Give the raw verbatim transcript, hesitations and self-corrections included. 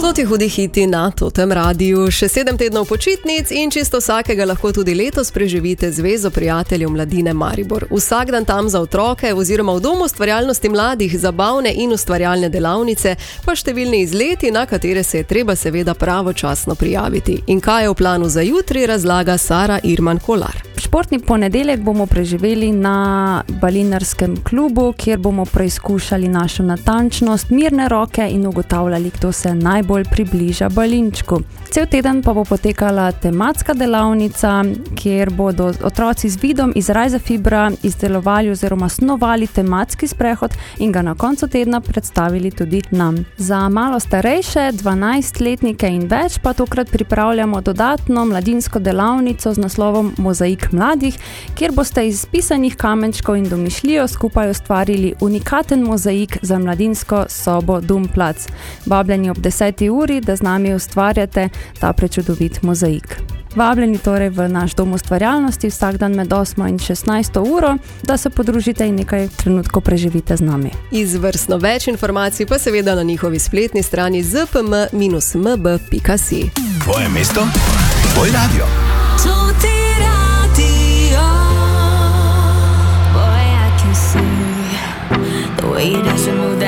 To ti hudi hiti na Totem Radiu. Še sedem tednov počitnic in čisto vsakega lahko tudi letos preživite Zvezo prijateljev mladine Maribor. Vsak dan tam za otroke oziroma v Domu ustvarjalnosti mladih zabavne in ustvarjalne delavnice, pa številni izleti, na katere se je treba seveda pravočasno prijaviti. In kaj je v planu za jutri, razlaga Sara Irman Kolar. Športni ponedeljek bomo preživeli na balinarskem klubu, kjer bomo preizkušali našo natančnost, mirne roke in ugotavljali, kdo se najbolj približa balinčku. Cel teden pa bo potekala tematska delavnica, kjer bodo otroci z vidom iz Rajza Fibra izdelovali oziroma snovali tematski sprehod in ga na koncu tedna predstavili tudi nam. Za malo starejše, dvanajstletnike in več, pa tokrat pripravljamo dodatno mladinsko delavnico z naslovom Mozaik mladih, kjer boste iz pisanih kamenčkov in domišljijo skupaj ustvarili unikaten mozaik za mladinsko sobo Dumplac. Vabljeni ob deseti uri, da z nami ustvarjate ta prečudovit mozaik. Vabljeni torej v naš Dom ustvarjalnosti vsak dan med osmo in šestnajsto uro, da se podružite in nekaj trenutkov preživite z nami. Izvrstno več informacij pa seveda na njihovi spletni strani z p m dash m b pika si. Tvoje mesto, tvoj radio.